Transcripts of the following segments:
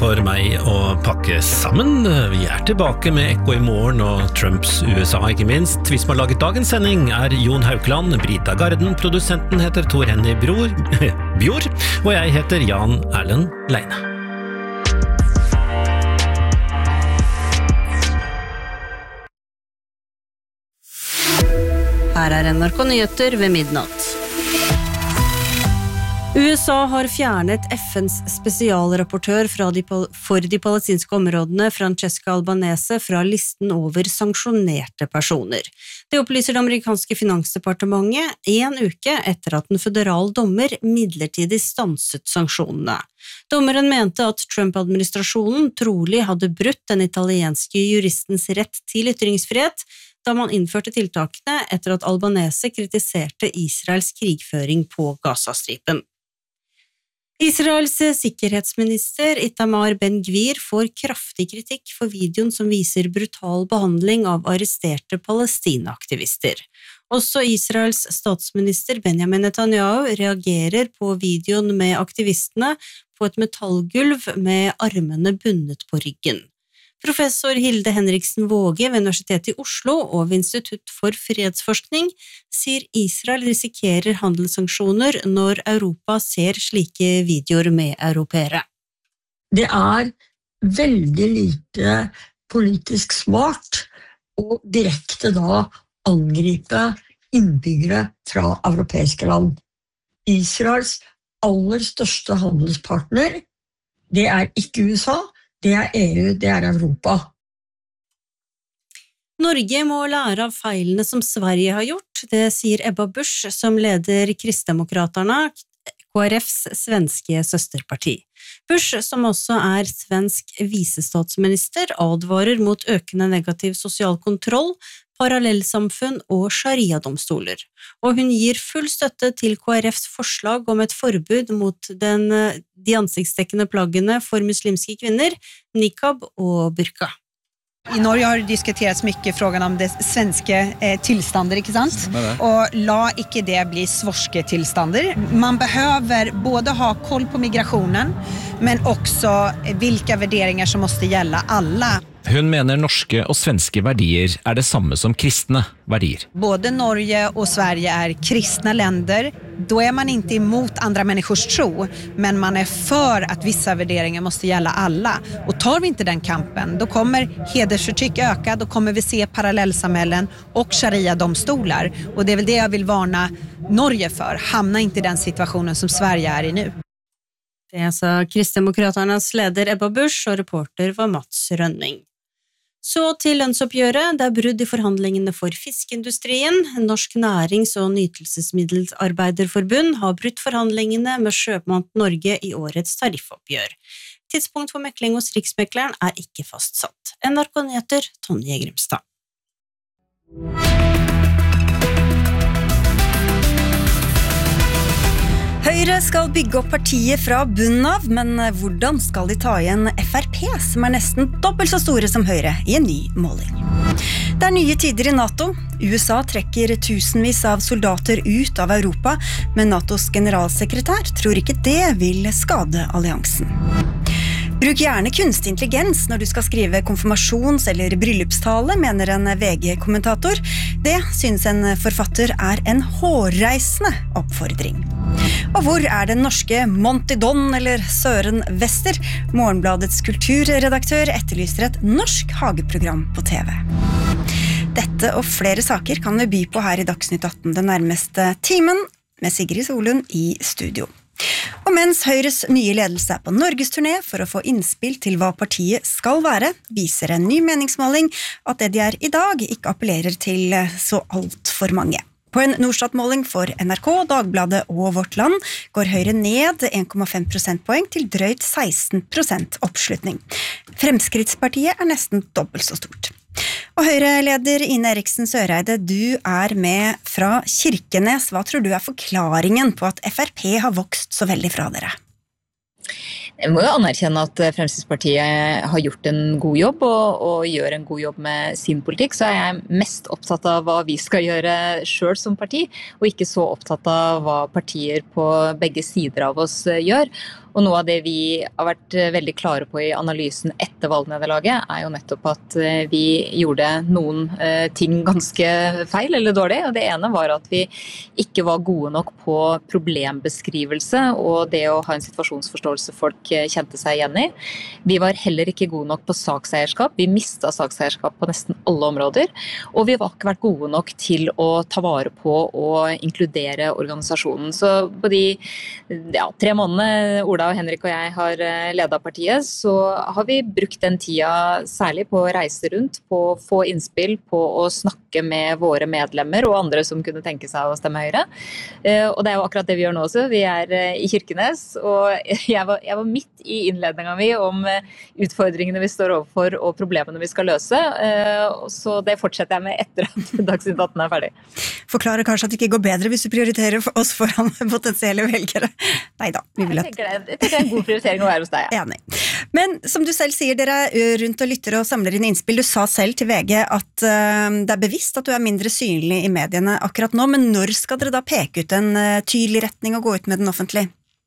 for meg å pakke sammen. Vi tilbake med Ekko i morgen og Trumps USA ikke minst. Vi som har laget dagens sending Jon Haukland, Brita Garden, produsenten heter Tor Henny Bjord, og jeg heter Jan Erlend Leine. Her NRK Nyheter ved midnatt. USA har fjernet FNs spesialrapportør for de palestinske områdene Francesca Albanese fra listen over sanksjonerte personer. Det opplyser det amerikanske finansdepartementet en uke etter at en føderal dommer midlertidig stanset sanksjonene. Dommeren mente at Trump-administrasjonen trolig hadde brutt den italienske juristens rett til ytringsfrihet, da man innførte tiltakene etter at Albanese kritiserte Israels krigføring på Gazastripen. Israels sikkerhetsminister Itamar Ben-Gvir får kraftig kritikk for videoen som viser brutal behandling av arresterte Palestina-aktivister. Også Israels statsminister Benjamin Netanyahu reagerer på videoen med aktivistene på et metallgulv med armene bundet på ryggen. Professor Hilde Henriksen Våge ved Universitetet i Oslo og ved Institutt for fredsforskning sier Israel risikerer handelssanksjoner når Europa ser slike videoer med europeere. Det veldig lite politisk smart å direkte da angripe innbyggere fra europeiske land. Israels aller største handelspartner, det ikke USA, det EU, det Europa. Norge må lære av feilene som Sverige har gjort, det sier Ebba Busch som leder Kristdemokraterna, KrFs svenske søsterparti. Busch, som også svensk visestatsminister, advarer mot økende negativ sosial kontroll, parallellsamfunn og sharia-domstoler. Og hun gir full støtte til KrFs forslag om et forbud mot de ansiktsdekkende plaggene for muslimske kvinner, niqab og burka. I Norge har det diskuterats mycket frågan om det svenske tillstander, ikke sant? Og la ikke det bli svorske tillstander. Man behöver både ha koll på migrationen, men også hvilke värderingar som måste gälla alla. Hun mener norske og svenske verdier det samme som kristne verdier. Både Norge og Sverige kristna länder. Då man inte emot andra människors tro, men man för att vissa värderingar måste gälla alla. Och tar vi inte den kampen, då kommer hedersförtryck öka, då kommer vi se parallellsamhällen och sharia-domstolar. Och det väl det jag vill varna Norge för. Hamna inte i den situationen som Sverige i nu. Det sa Kristdemokraternas leder Ebba Busch, og reporter var Mats Rønning. Så til lønnsoppgjøret, det brudd i forhandlingene for fiskeindustrien. Norsk Nærings- og Nytelsesmiddelarbeiderforbund har brutt forhandlingene med Sjømat Norge i årets tariffoppgjør. Tidspunkt for mekling hos Riksmekleren ikke fastsatt. NRK Nyheter, Tonje Grimstad. Høyre skal bygge opp partiet fra bunnen av, men hvordan skal de ta igjen FrP, som nesten dobbelt så store som Høyre i en ny måling? Det nye tider i NATO. USA trekker tusenvis av soldater ut av Europa, men NATOs generalsekretær tror ikke det vil skade alliansen. Bruk gjerne kunstig intelligens når du skal skrive konfirmasjons- eller bryllupstale, mener en VG-kommentator. Det synes en forfatter en hårreisende oppfordring. Og hvor den norske Monty Don eller Søren Vester? Morgenbladets kulturredaktør etterlyser et norsk hageprogram på TV. Dette og flere saker kan vi by på her i Dagsnytt 18 den nærmeste timen, med Sigrid Solund i studio. Og mens Høyres nye ledelse på Norgesturné for å få innspill til hva partiet skal være, viser en ny meningsmåling at det de i dag ikke appellerer til så alt for mange. På en Norstat-måling for NRK, Dagbladet og Vårt Land går Høyre ned 1,5 prosentpoeng til drøyt 16% oppslutning. Fremskrittspartiet nesten dobbelt så stort. Og Høyre-leder Ine Eriksen Søreide, du med fra Kirkenes. Hva tror du forklaringen på at FrP har vokst så veldig fra dere? Jeg må jo anerkjenne at Fremskrittspartiet har gjort en god jobb og gjør en god jobb med sin politikk, så jeg mest opptatt av hva vi skal gjøre selv som parti, og ikke så opptatt av hva partier på begge sider av oss gjør. Og noe av det vi har vært veldig klare på i analysen etter valgnederlaget, er jo nettopp at vi gjorde noen ting ganske feil eller dårlig. Og det ene var at vi ikke var gode nok på problembeskrivelse og det å ha en situasjonsforståelse folk kjente seg igjen i. Vi var heller ikke gode nok på sakseierskap. Vi mistet sakseierskap på nesten alle områder. Og vi har ikke vært gode nok til å ta vare på og inkludere organisasjonen. Så på de 3 månedene Ola og Henrik og jeg har ledet partiet, så har vi brukt den tida særlig på å reise rundt, på å få innspill, på å snakke med våre medlemmer og andre som kunne tenke seg å stemme Høyre. Og det er jo akkurat det vi gjør nå også. Vi er i Kirkenes, og jeg var midt i innledningen min om utfordringene vi står overfor og problemene vi skal løse, så det fortsetter jeg med etter at Dagsnytt 18 er ferdig. Forklarer kanskje at det ikke går bedre hvis du prioriterer oss foran potensielle velgere. Neida, vi vil at... Jeg tenker det er en god prioritering å være hos deg. Ja. Enig. Men som du selv sier, dere er rundt og lytter og samler inn innspill. Du sa selv til VG at det er bevisst at du er mindre synlig i mediene akkurat nå, men når skal dere da peke ut en tydelig retning og gå ut med den offentlig?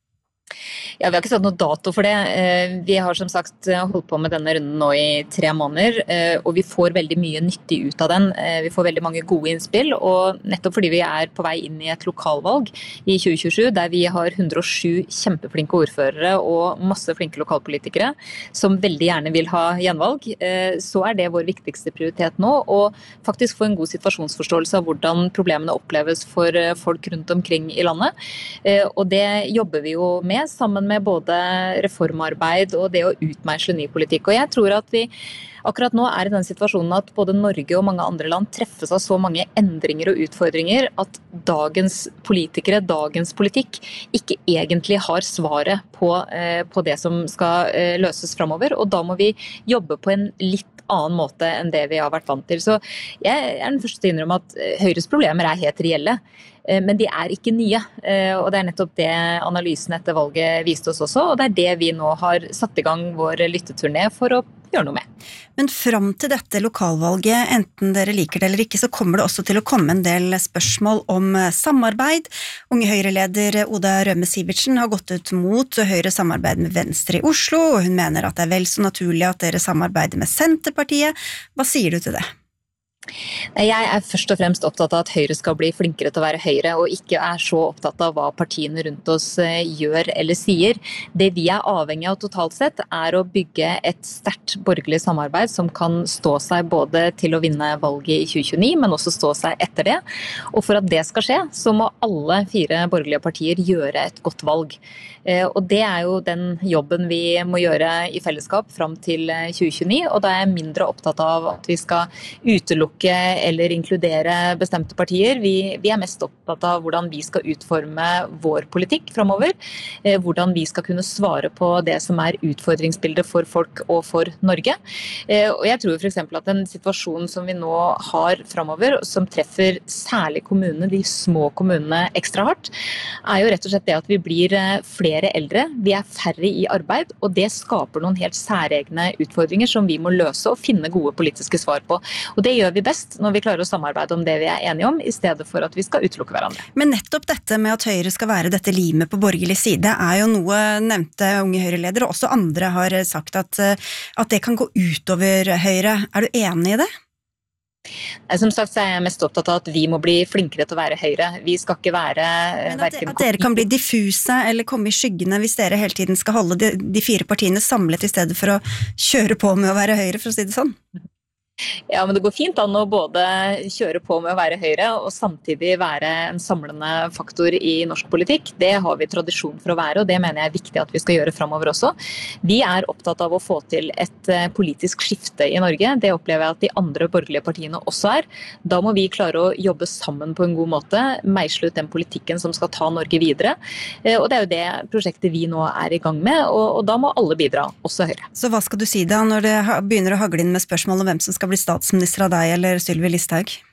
Ja, vi har ikke satt noe dato for det. Vi har som sagt holdt på med denne runden nå i 3 måneder, og vi får veldig mye nyttig ut av den. Vi får veldig mange gode innspill, og nettopp fordi vi er på vei inn i et lokalvalg i 2027, der vi har 107 kjempeflinke ordførere og masse flinke lokalpolitikere som veldig gjerne vil ha gjenvalg, så er det vår viktigste prioritet nå, og faktisk få en god situasjonsforståelse av hvordan problemene oppleves for folk rundt omkring i landet. Og det jobber vi jo med, sammen med både reformarbeid og det å utmeisle ny politikk. Og jeg tror at vi akkurat nå er i den situasjonen at både Norge og mange andre land treffes av så mange endringer og utfordringer at dagens politikere, dagens politikk, ikke egentlig har svaret på det som skal løses fremover. Og da må vi jobbe på en litt annen måte enn det vi har vært vant til. Så jeg er den første til å innrømme at Høyres problemer er helt reelle. Men de er ikke nye, og det er nettopp det analysen etter valget viste oss også, og det er det vi nå har satt i gang vår lytteturné for å gjøre noe med. Men fram til dette lokalvalget, enten dere liker det eller ikke, så kommer det også til å komme en del spørsmål om samarbeid. Unge Høyre-leder Oda Røme Sivertsen har gått ut mot Høyres samarbeid med Venstre i Oslo, og hun mener at det er vel så naturlig at dere samarbeider med Senterpartiet. Hva sier du til det? Jeg er først og fremst opptatt av at Høyre skal bli flinkere til å være Høyre, og ikke er så opptatt av hva partiene rundt oss gjør eller sier. Det vi er avhengig av totalt sett er å bygge et sterkt borgerlig samarbeid som kan stå seg både til å vinne valget i 2029, men også stå seg etter det. Og for at det skal skje, så må alle 4 borgerlige partier gjøre et godt valg. Og det er jo den jobben vi må gjøre i fellesskap fram til 2029, og da er jeg mindre opptatt av at vi skal utelukke eller inkludere bestemte partier. Vi er mest opptatt av hvordan vi skal utforme vår politikk fremover, hvordan vi skal kunne svare på det som er utfordringsbildet for folk og for Norge. Og jeg tror for eksempel at den situasjonen som vi nå har fremover, som treffer særlig kommunene, de små kommunene ekstra hardt, er jo rett og slett det at vi blir flere eldre, vi er færre i arbeid, og det skaper noen helt særegne utfordringer som vi må løse og finne gode politiske svar på. Og det gjør vi best når vi klarer å samarbeide om det vi er enige om, i stedet for at vi skal utelukke hverandre. Men nettopp dette med at Høyre skal være dette limet på borgerlig side, er jo noe nevnte Unge Høyre-ledere, og også andre har sagt at det kan gå utover Høyre. Er du enig i det? Som sagt så er jeg mest opptatt av at vi må bli flinkere til å være Høyre. Vi skal ikke være... Men at dere kan bli diffuse eller komme i skyggene hvis dere hele tiden skal holde de 4 partiene samlet i stedet for å kjøre på med å være Høyre, for å si det sånn? Ja, men det går fint an å både kjøre på med å være Høyre og samtidig være en samlende faktor i norsk politikk. Det har vi tradisjon for å være, og det mener jeg er viktig at vi skal gjøre fremover også. Vi er opptatt av å få til et politisk skifte i Norge. Det opplever jeg at de andre borgerlige partiene også er. Da må vi klare å jobbe sammen på en god måte, meisle ut den politikken som skal ta Norge videre. Og det er jo det prosjektet vi nå er i gang med, og da må alle bidra, også Høyre. Så hva skal du si da, når det begynner å hagle inn med spørsmål om hvem som skal bli statsminister av deg eller Sylvi Listhaug?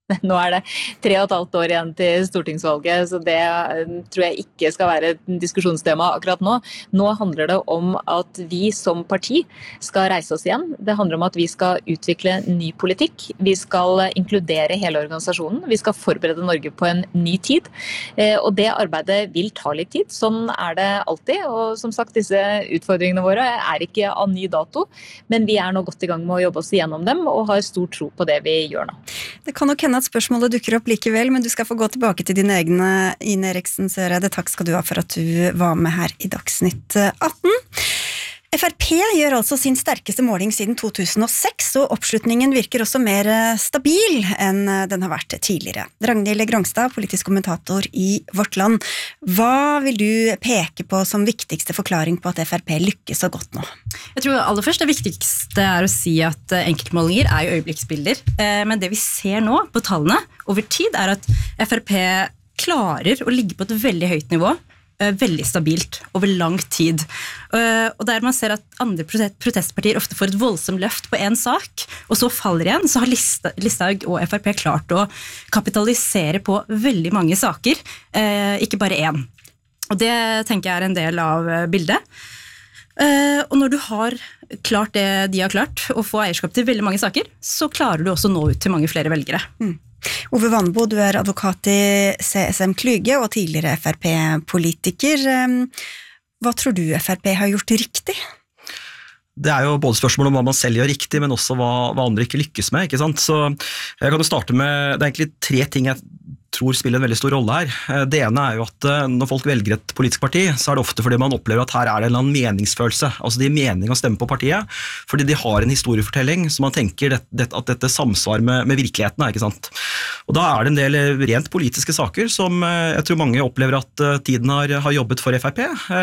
Nå det 3,5 år igjen til stortingsvalget, så det tror jeg ikke skal være et diskusjonstema akkurat nå. Nå handler det om at vi som parti skal reise oss igjen. Det handler om at vi skal utvikle ny politikk. Vi skal inkludere hele organisasjonen. Vi skal forberede Norge på en ny tid. Og det arbeidet vil ta litt tid. Sånn det alltid. Og som sagt, disse utfordringene våre ikke av ny dato, men vi nå godt i gang med å jobbe oss igjennom dem og har stor tro på det vi gjør nå. Det kan nok hende at spørsmålet dukker opp likevel, men du skal få gå tilbake til dine egne. Ine Eriksen Søreide, takk skal du ha for at du var med her i Dagsnytt 18. FrP gjør altså sin sterkeste måling siden 2006, og oppslutningen virker også mer stabil enn den har vært tidligere. Ragnhild Grangstad, politisk kommentator i Vårt Land. Hva vil du peke på som viktigste forklaring på at FrP lykkes så godt nå? Jeg tror aller først det viktigste å si at enkeltmålinger jo øyeblikksbilder, men det vi ser nå på tallene over tid at FrP klarer å ligge på et veldig høyt nivå, veldig stabilt over lang tid. Og der man ser at andre protestpartier ofte får et voldsomt løft på en sak, og så faller igjen, så har Listhaug og FrP klart å kapitalisere på veldig mange saker, ikke bare én. Og det tenker jeg en del av bildet. Og når du har klart det de har klart, å få eierskap til veldig mange saker, så klarer du også å nå ut til mange flere velgere. Ove Vanbo, du advokat i CSM Klyge og tidligere FrP-politiker. Hva tror du FrP har gjort riktig? Det jo både spørsmål om hva man selv gjør riktig, men også hva andre ikke lykkes med, ikke sant? Så jeg kan jo starte med, det egentlig 3 ting jeg tror spiller en veldig stor rolle her. Det ene jo at når folk velger et politisk parti, så det ofte fordi man opplever at her det en eller annen meningsfølelse. Altså det mening å stemme på partiet, fordi de har en historiefortelling som man tenker at dette samsvar med virkeligheten, ikke sant? Og da det en del rent politiske saker som jeg tror mange opplever at tiden har jobbet for FrP.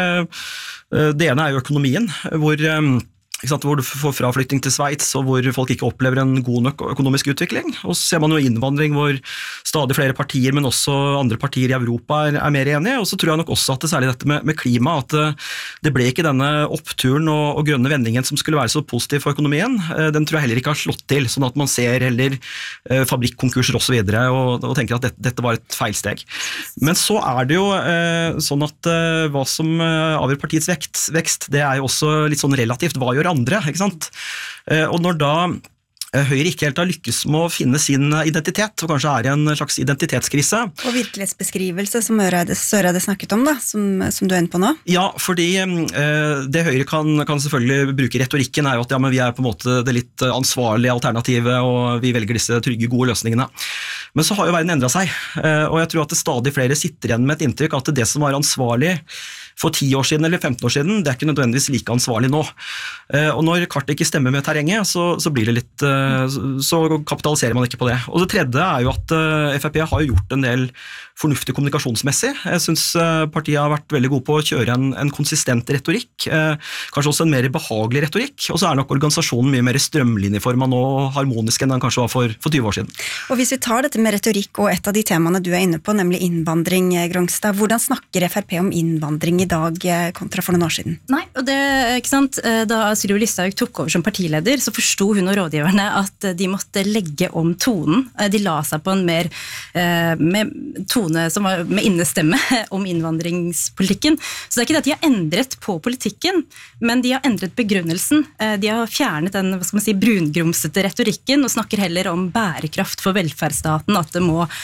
Det ene jo økonomien, hvor du får fraflytting til Sveits, og hvor folk ikke opplever en god nok økonomisk utvikling. Og så ser man jo innvandring hvor stadig flere partier, men også andre partier i Europa mer enige. Og så tror jeg nok også at det særlig dette med klima, at det ble ikke denne oppturen og grønne vendingen som skulle være så positiv for økonomien. Den tror jeg heller ikke har slått til, sånn at man ser heller fabrikkonkurser og så videre, og tenker at dette var et feilsteg. Men så det jo sånn at hva som avgjør partiets vekst, det jo også litt sånn relativt, hva gjør andre, ikke sant? Og når da Høyre ikke helt har lykkes med å finne sin identitet, og kanskje i en slags identitetskrise. Og virkelighetsbeskrivelse, som Søreide snakket om, da, som du inne på nå? Ja, fordi det Høyre kan selvfølgelig bruke retorikken jo at ja, men vi på en måte det litt ansvarlige alternativet, og vi velger disse trygge, gode løsningene. Men så har jo verden endret seg, og jeg tror at det stadig flere sitter igjen med et inntrykk at det som var ansvarlig for 10 år siden eller 15 år siden, det ikke nødvendigvis like ansvarlig nå. Og når kartet ikke stemmer med terrenget, så blir det litt, så kapitaliserer man ikke på det. Og det tredje jo at FrP har jo gjort en del fornuftig kommunikasjonsmessig. Jeg synes partiet har vært veldig gode på å kjøre en konsistent retorikk, kanskje også en mer behagelig retorikk, og så nok organisasjonen mye mer strømlinjeformet og harmonisk enn den kanskje var for 20 år siden. Og hvis vi tar dette med retorikk og et av de temaene du inne på, nemlig innvandring, Grangstad, hvordan snakker FrP om innvandring i dag kontra for noen år siden? Nei, og det, ikke sant, da Sylvi Listhaug tok over som partileder, så forstod hun og rådgiverne at de måtte legge om tonen. De la seg på en mer med tone som var med innestemme om innvandringspolitikken. Så det ikke det at de har endret på politikken, men de har endret begrunnelsen. De har fjernet den, hva skal man si, brungrumsete retorikken og snakker heller om bærekraft for velferdsstaten, at det må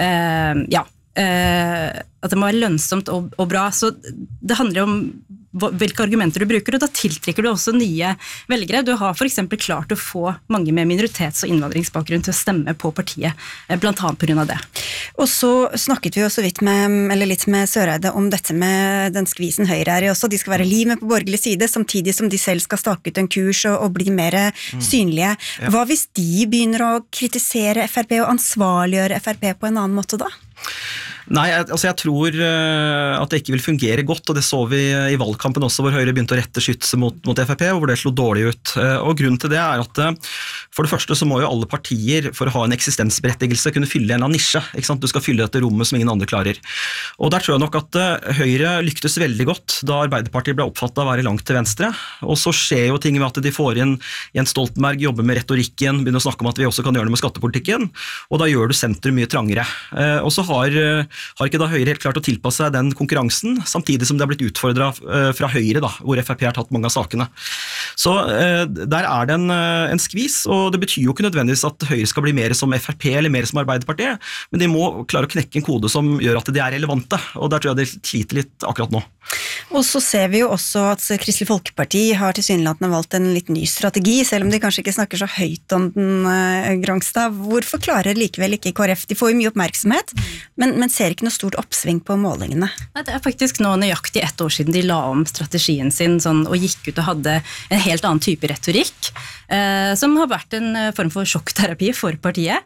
at det må være lønnsomt og bra. Så det handler om hvilke argumenter du bruker, og da tiltrekker du også nye velgere. Du har for eksempel klart å få mange med minoritets- og innvandringsbakgrunn til å stemme på partiet, blant annet på grunn av det. Og så snakket vi jo så vidt litt med Søreide om dette med den skvisen Høyre i også. De skal være limet på borgerlig side, samtidig som de selv skal stake ut en kurs og bli mer synlige. Hva hvis de begynner å kritisere FrP og ansvarliggjøre FrP på en annen måte da? Nei, jeg tror at det ikke vil fungere godt, og det så vi i valgkampen også, hvor Høyre begynte å rette skytset mot FrP, hvor det slo dårlig ut. Og grunnen til det er at for det første så må jo alle partier for å ha en eksistensberettigelse kunne fylle en eller annen nisje, ikke sant? Du skal fylle dette rommet som ingen andre klarer. Og der tror jeg nok at Høyre lyktes veldig godt da Arbeiderpartiet ble oppfattet av å være langt til venstre, og så skjer jo ting med at de får inn Jens Stoltenberg, jobber med retorikken, begynner å snakke om at vi også kan gjøre noe med skattepolitikken, og da gjør du sentrum mye trangere. Og så har ikke da Høyre helt klart å tilpasse seg den konkurransen, samtidig som det har blitt utfordret fra Høyre, da, hvor FrP har tatt mange av sakene. Så der er det en skvis, og det betyr jo ikke nødvendigvis at Høyre skal bli mer som FrP eller mer som Arbeiderpartiet, men de må klare å knekke en kode som gjør at de er relevante, og der tror jeg de sliter litt akkurat nå. Og så ser vi jo også at Kristelig Folkeparti har tilsynelatende valgt en litt ny strategi, selv om de kanskje ikke snakker så høyt om den, Grangstad. Hvorfor klarer likevel ikke KrF? De får jo mye oppmerksomhet, men ser ikke noe stort oppsving på målingene. Nei, det er faktisk nå nøyaktig 1 år siden de la om strategien sin sånn, og gikk ut og hadde en helt annen type retorikk, som har vært en form for sjokkterapi for partiet.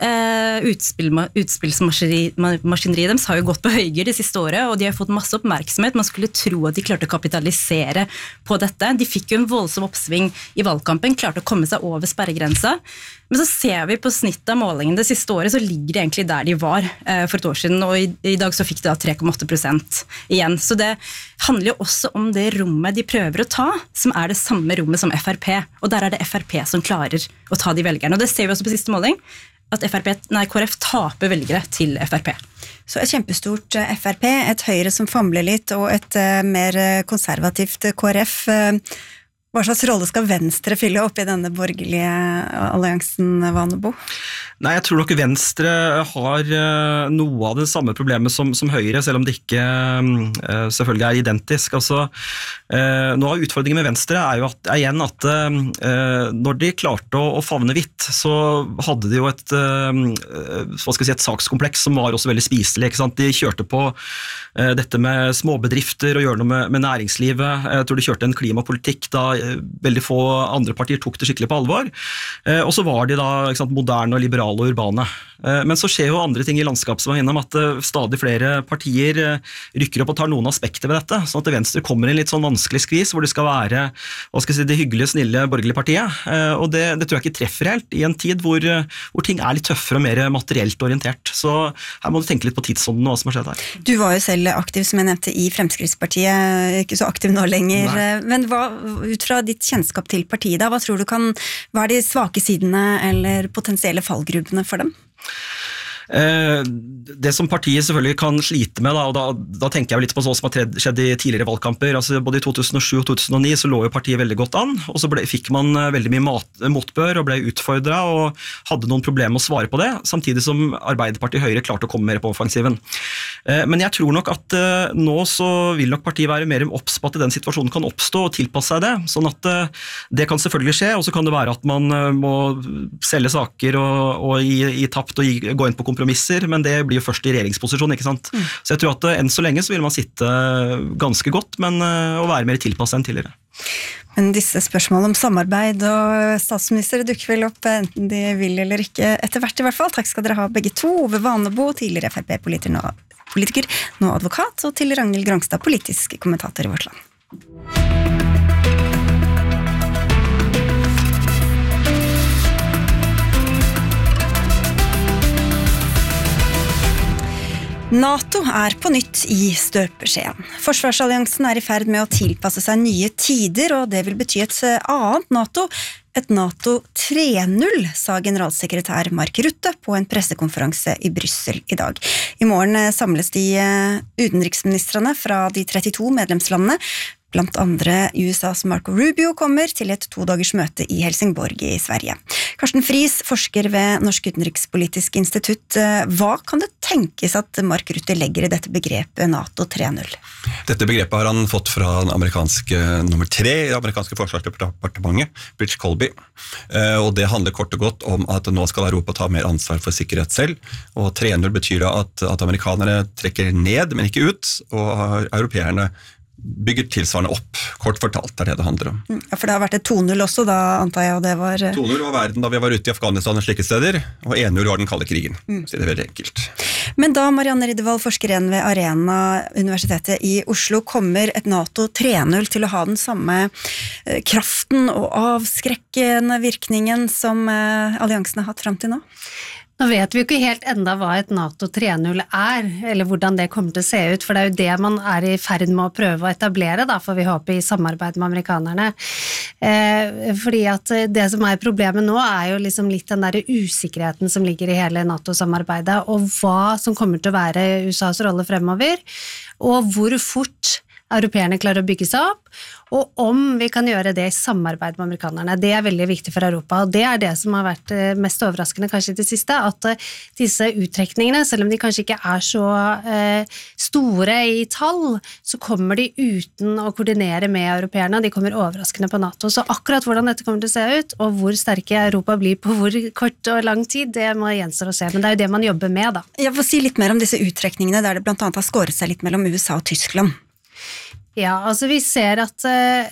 Utspillsmaskineriet deres har jo gått på høyger de siste året, og de har fått masse oppmerksomhet. Man skulle tro at de klarte å kapitalisere på dette. De fikk jo en voldsom oppsving i valgkampen, klarte å komme seg over sperregrensa. Men så ser vi på snittet av målingen det siste året, så ligger det egentlig der de var for 1 år siden, og i dag så fikk de da 3,8% igjen. Så det handler jo også om det rommet de prøver å ta, som er det samme rommet som FrP, og der er det FrP som klarer å ta de velgerne. Og det ser vi også på siste måling, at KrF taper velgere til FrP. Så et kjempestort FrP, et Høyre som famler litt, og et mer konservativt KrF. Hva slags rolle skal Venstre fylle opp i denne borgerlige alliansen, Vanebo? Nei, jeg tror nok Venstre har noe av det samme problemet som Høyre, selv om det ikke selvfølgelig er identisk. Altså, noe av utfordringen med Venstre er jo at når de klarte å favne vidt, så hadde de jo et sakskompleks som var også veldig spiselig, ikke sant? De kjørte på dette med småbedrifter og gjøre noe med næringslivet. Jeg tror de kjørte en klimapolitikk da veldig få andre partier tok det skikkelig på alvor. Og så var de da, ikke sant, moderne og liberale og urbane. Men så skjer jo andre ting i landskapet som var innom, at stadig flere partier rykker opp og tar noen aspekter ved dette, sånn at Venstre kommer i en litt sånn vanskelig skvis, hvor det skal være, det hyggelige, snille, borgerlige partiet. Og det tror jeg ikke treffer helt i en tid hvor ting er litt tøffere og mer materielt orientert. Så her må du tenke litt på tidsånden og hva som har skjedd her. Du var jo selv aktiv, som jeg nevnte, i Fremskrittspartiet, ikke så aktiv nå lenger. Nei. Men ut fra ditt kjennskap til partiet, hva tror du hva er de svake sidene eller potensielle fallgrupene for dem? Det som partiet selvfølgelig kan slite med, og da tenker jeg litt på sånn som har skjedd i tidligere valgkamper, altså både i 2007 og 2009 så lå jo partiet veldig godt an, og så fikk man veldig mye motbør og ble utfordret og hadde noen problemer med å svare på det, samtidig som Arbeiderpartiet og Høyre klarte å komme mer på offensiven. Men jeg tror nok at nå så vil nok partiet være mer obs på at den situasjonen kan oppstå og tilpasse seg det, sånn at det kan selvfølgelig skje, og så kan det være at man må selge saker og gi tapt og gå inn på kompromisser, men det blir jo først i regjeringsposisjon, ikke sant? Så jeg tror at enn så lenge så vil man sitte ganske godt, men å være mer tilpasset enn tidligere. Men disse spørsmålene om samarbeid og statsminister dukker vel opp enten de vil eller ikke, etter hvert i hvert fall. Takk skal dere ha begge to. Ove Vanebo, tidligere FrP-politiker, nå advokat, og til Ragnhild Grangstad, politisk kommentator i Vårt Land. NATO er på nytt i støpeskjeen. Forsvarsalliansen er i ferd med å tilpasse seg nye tider, og det vil bety et annet NATO. Et NATO 3.0, sa generalsekretær Mark Rutte på en pressekonferanse i Brussel i dag. I morgen samles de utenriksministrene fra de 32 medlemslandene. Blant andre USAs Marco Rubio kommer til et 2-dagers møte i Helsingborg i Sverige. Karsten Friis, forsker ved Norsk utenrikspolitisk institutt. Hva kan det tenkes at Mark Rutte legger i dette begrepet NATO 3.0? Dette begrepet har han fått fra den amerikanske nummer 3 i det amerikanske forsvarsdepartementet, Bridge Colby. Og det handler kort og godt om at nå skal Europa ta mer ansvar for sikkerhet selv. Og 3.0 betyr at amerikanere trekker ned, men ikke ut, og europeerne bygger tilsvarende opp, kort fortalt er det handler om. Ja, for det har vært et 2.0 også da, antar jeg, og det var... 2.0 var verden da vi var ute i Afghanistan og slike steder, og 1.0 var den kalde krigen, så det er veldig enkelt. Men da, Marianne Riddervold, forskerén ved Arena-universitetet i Oslo, kommer et NATO 3.0 til å ha den samme kraften og avskrekkende virkningen som alliansen har hatt frem til nå? Nå vet vi jo ikke helt enda hva et NATO 3.0 eller hvordan det kommer til å se ut, for det jo det man i ferd med å prøve å etablere, da, for vi håper i samarbeid med amerikanerne. Fordi at det som problemet nå jo liksom litt den der usikkerheten som ligger i hele NATO-samarbeidet, og hva som kommer til å være USAs rolle fremover, og hvor fort europeerne klarer å bygge seg opp, og om vi kan gjøre det i samarbeid med amerikanerne. Det veldig viktig for Europa, og det det som har vært mest overraskende kanskje i det siste, at disse uttrekningene, selv om de kanskje ikke så store i tall, så kommer de uten å koordinere med europeerne, og de kommer overraskende på NATO. Så akkurat hvordan dette kommer til å se ut, og hvor sterke Europa blir på hvor kort og lang tid, det må gjenstå å se, men det jo det man jobber med da. Jeg får si litt mer om disse uttrekningene, der det blant annet har skåret seg litt mellom USA og Tyskland. Ja, altså vi ser at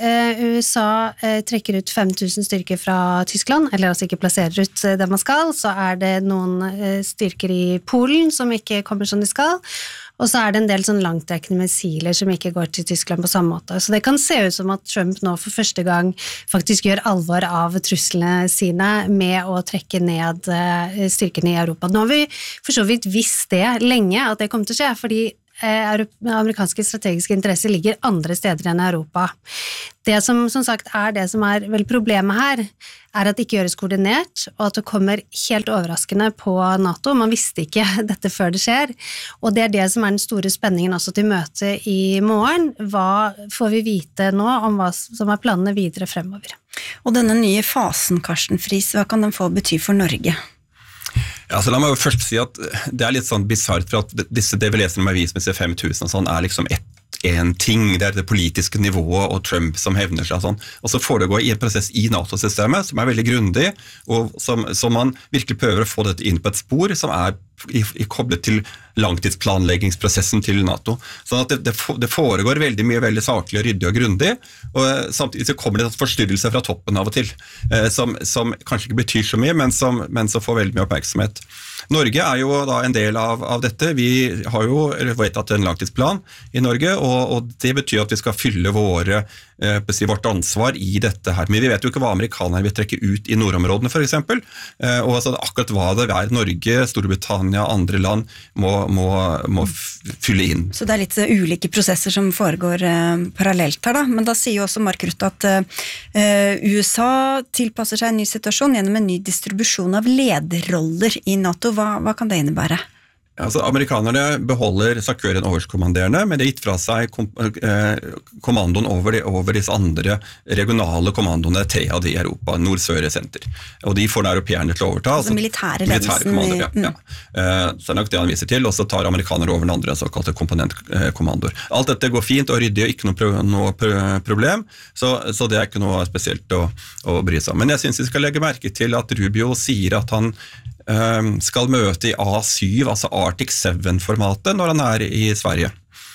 USA trekker ut 5000 styrker fra Tyskland, eller altså ikke plasserer ut det man skal, så det noen styrker i Polen som ikke kommer som de skal, og så det en del sånn langtrekkende missiler som ikke går til Tyskland på samme måte. Så det kan se ut som at Trump nå for første gang faktisk gjør alvor av truslene sine med å trekke ned styrkene i Europa. Nå har vi for så vidt visst det lenge at det kommer til å skje, fordi amerikanske strategiske interesser ligger andre steder enn Europa. Det som sagt det som vel problemet her, at det ikke gjøres koordinert, og at det kommer helt overraskende på NATO. Man visste ikke dette før det skjer, og det det som den store spenningen også til møtet i morgen. Hva får vi vite nå om hva som planene videre fremover? Og denne nye fasen, Karsten Friis, hva kan den få bety for Norge? Ja, så la meg jo først si at det litt sånn bizarrt, for at det vi leser om avismessig 5000 og sånn, liksom en ting, det det politiske nivået og Trump som hevner seg og sånn, og så foregår i en prosess i NATO-systemet som veldig grundig, og som man virkelig prøver å få dette inn på et spor som koblet til langtidsplanleggingsprosessen til NATO. Sånn at det foregår veldig mye veldig saklig og ryddig og grundig, og samtidig så kommer det en forstyrrelse fra toppen av og til, som kanskje ikke betyr så mye, men som får veldig mye oppmerksomhet. Norge jo da en del av dette. Vi har jo vedtatt en langtidsplan i Norge, og det betyr at vi skal fylle vårt ansvar i dette her. Men vi vet jo ikke hva amerikanerne vil trekke ut i nordområdene for eksempel, og altså akkurat hva det Norge, Storbritannia, andre land må fylle inn. Så det litt ulike prosesser som foregår parallelt her da, men da sier jo også Mark Rutte at USA tilpasser seg en ny situasjon gjennom en ny distribusjon av lederroller i NATO. Hva kan det innebære? Altså, amerikanerne beholder SACEUR overkommanderende, men det gitt fra seg kommandoen over disse andre regionale kommandoene, TEAD i Europa, Nord-Sør-senter. Og de får europeerne til å overta. Altså militære ledelsen. Ja. Så nok det han viser til, og så tar amerikanere over den andre såkalte komponentkommandoer. Alt dette går fint og ryddig, og ikke noe problem, så det ikke noe spesielt å bry seg om. Men jeg synes vi skal legge merke til at Rubio sier at han skal møte i A7, altså Arctic 7-formatet, når han i Sverige.